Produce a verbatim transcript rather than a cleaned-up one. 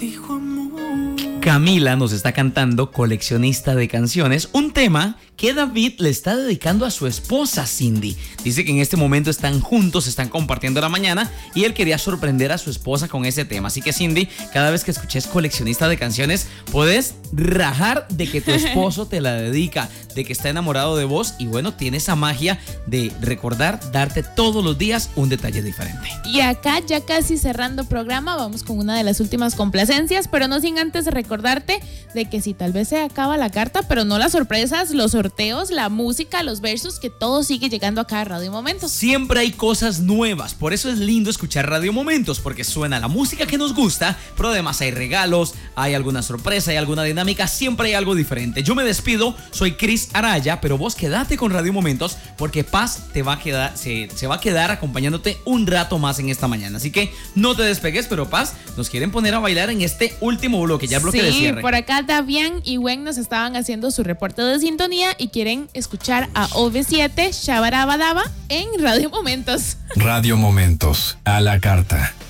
dijo amor. Camila nos está cantando Coleccionista de Canciones, un tema que David le está dedicando a su esposa Cindy. Dice que en este momento están juntos, están compartiendo la mañana y él quería sorprender a su esposa con ese tema. Así que Cindy, cada vez que escuches Coleccionista de Canciones, puedes rajar de que tu esposo te la dedica, de que está enamorado de vos y bueno, tiene esa magia de recordar, darte todos los días un detalle diferente. Y acá ya casi cerrando programa, vamos con una de las últimas complacencias, pero no sin antes recordarte de que si tal vez se acaba la carta, pero no las sorpresas, los sorteos, la música, los versos, que todo sigue llegando acá a Radio Momentos. Siempre hay cosas nuevas, por eso es lindo escuchar Radio Momentos, porque suena la música que nos gusta, pero además hay regalos, hay alguna sorpresa, hay alguna dinámica, siempre hay algo diferente. Yo me despido, soy Cris Araya, pero vos quédate con Radio Momentos, porque Paz te va a quedar, se, se va a quedar acompañándote un rato más en esta mañana. Así que no te despegues, pero Paz, nos quieren poner a bailar en este último bloque, ya el bloque sí, de cierre. Sí, por acá Davián y Gwen nos estaban haciendo su reporte de sintonía y quieren escuchar a O V siete, Shabarabadaba en Radio Momentos. Radio Momentos, a la carta.